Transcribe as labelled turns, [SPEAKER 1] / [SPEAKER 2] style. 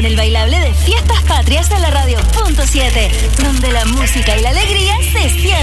[SPEAKER 1] con el bailable de Fiestas Patrias de la Radio .7, donde la música y la alegría se sienten.